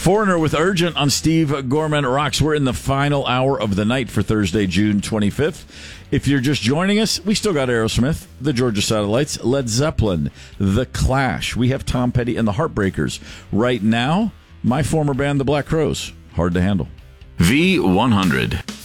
Foreigner with Urgent on Steve Gorman Rocks. We're in the final hour of the night for Thursday, June 25th. If you're just joining us, we still got Aerosmith, the Georgia Satellites, Led Zeppelin, The Clash. We have Tom Petty and the Heartbreakers. Right now, my former band, the Black Crowes. Hard to handle. V100.